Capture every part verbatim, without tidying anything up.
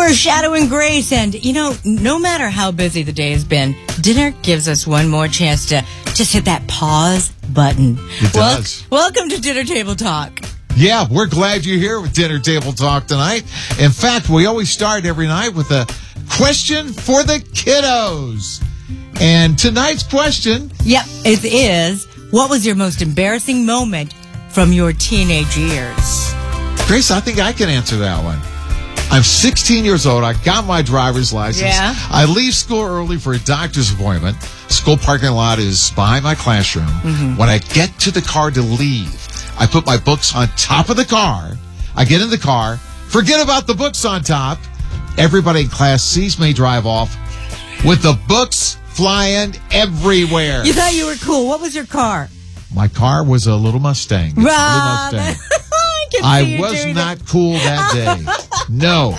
We're Shadow and Grace, and, you know, no matter how busy the day has been, dinner gives us one more chance to just hit that pause button. It does. Wel- welcome to Dinner Table Talk. Yeah, we're glad you're here with Dinner Table Talk tonight. In fact, we always start every night with a question for the kiddos. And tonight's question... Yep, it is, what was your most embarrassing moment from your teenage years? Grace, I think I can answer that one. I'm sixteen years old. I got my driver's license. Yeah. I leave school early for a doctor's appointment. School parking lot is behind my classroom. Mm-hmm. When I get to the car to leave, I put my books on top of the car. I get in the car, forget about the books on top. Everybody in class sees me drive off with the books flying everywhere. You thought you were cool. What was your car? My car was a little Mustang. It's Rob. a little Mustang. I, I was not that. cool that day. No.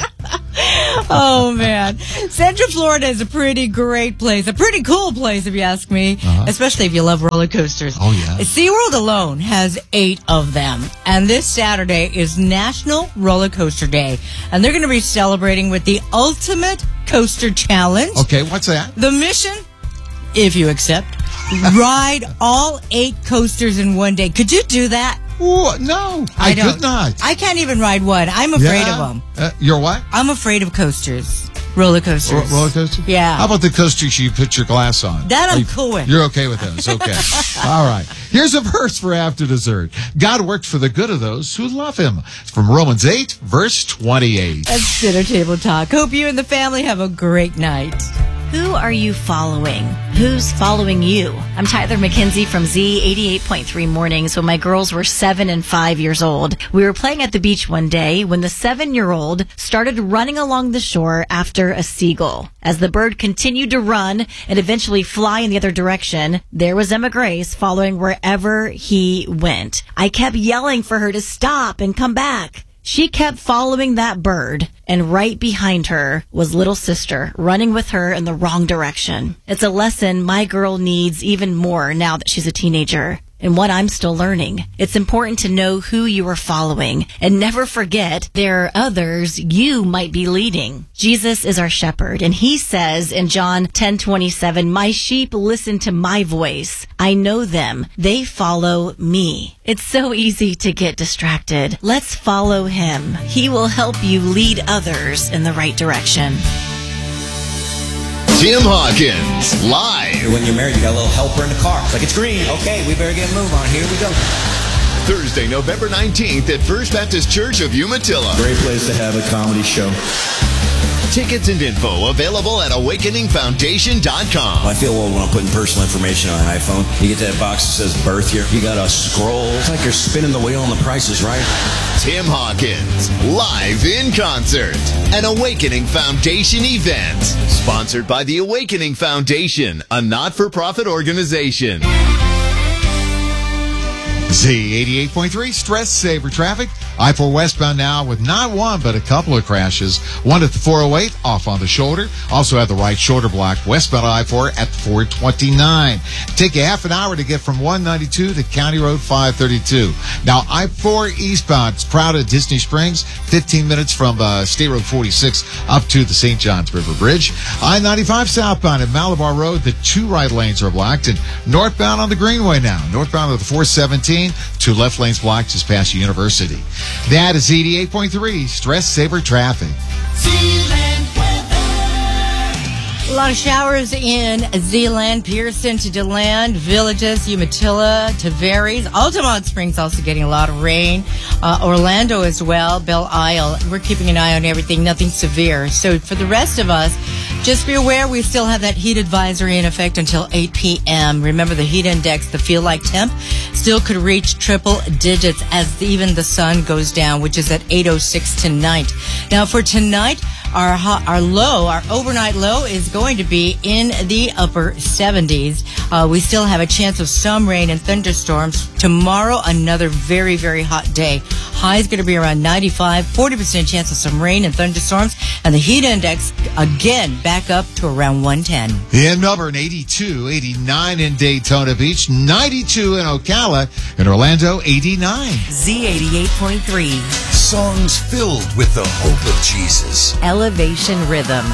Oh, man. Central Florida is a pretty great place. A pretty cool place, if you ask me. Uh-huh. Especially if you love roller coasters. Oh, yeah. SeaWorld alone has eight of them. And this Saturday is National Roller Coaster Day. And they're going to be celebrating with the Ultimate Coaster Challenge. Okay, what's that? The mission, if you accept, ride all eight coasters in one day. Could you do that? Ooh, no, I, I could not. I can't even ride one. I'm afraid yeah. of them. Uh, you're what? I'm afraid of coasters. Roller coasters. R- roller coasters? Yeah. How about the coasters you put your glass on? That I'm you, cool with. You're okay with those? Okay. All right. Here's a verse for after dessert. God works for the good of those who love him. It's from Romans eight, verse twenty-eight. That's Dinner Table Talk. Hope you and the family have a great night. Who are you following? Who's following you? I'm Tyler McKenzie from Z eighty-eight point three Mornings. When my girls were seven and five years old, we were playing at the beach one day when the seven-year-old started running along the shore after a seagull. As the bird continued to run and eventually fly in the other direction, there was Emma Grace following wherever he went. I kept yelling for her to stop and come back. She kept following that bird, and right behind her was little sister running with her in the wrong direction. It's a lesson my girl needs even more now that she's a teenager, and what I'm still learning. It's important to know who you are following, and never forget there are others you might be leading. Jesus is our shepherd, and he says in John ten twenty-seven, "My sheep listen to my voice. I know them. They follow me." It's so easy to get distracted. Let's follow him. He will help you lead others in the right direction. Tim Hawkins, live. When you're married, you got a little helper in the car. It's like, it's green. Okay, we better get a move on. Here we go. Thursday, November nineteenth at First Baptist Church of Umatilla. Great place to have a comedy show. Tickets and info available at awakening foundation dot com. I feel old when I'm putting personal information on an iPhone. You get that box that says birth year. You got to scroll. It's like you're spinning the wheel on the prices, right? Tim Hawkins, live in concert. An Awakening Foundation event. Sponsored by the Awakening Foundation, a not-for-profit organization. Z eighty-eight point three, Stress Saver Traffic. I four westbound now with not one, but a couple of crashes. One at the four oh eight, off on the shoulder. Also at the right shoulder block, westbound I four at the four twenty-nine. Take you half an hour to get from one ninety-two to County Road five thirty-two. Now, I four eastbound, it's proud of Disney Springs, fifteen minutes from uh, State Road forty-six up to the Saint Johns River Bridge. I ninety-five southbound at Malabar Road, the two right lanes are blocked. And northbound on the Greenway now, northbound at the four seventeen, two left lanes blocked just past University. That is eighty-eight point three, Stress Saver Traffic. A lot of showers in Zeeland, Pearson to DeLand, Villages, Umatilla, Tavares. Altamont Springs also getting a lot of rain. Uh, Orlando as well, Belle Isle. We're keeping an eye on everything, nothing severe. So for the rest of us, just be aware we still have that heat advisory in effect until eight p.m. Remember, the heat index, the feel-like temp, still could reach triple digits as even the sun goes down, which is at eight oh six tonight. Now, for tonight, our hot, our low, our overnight low is going to be in the upper seventies. Uh, we still have a chance of some rain and thunderstorms. Tomorrow, another very, very hot day. High is going to be around ninety-five, forty percent chance of some rain and thunderstorms. And the heat index, again, back back up to around one ten. In Melbourne, eighty-two, eighty-nine in Daytona Beach, ninety-two in Ocala, in Orlando, eighty-nine. Z eighty-eight point three. Songs filled with the hope of Jesus. Elevation Rhythm.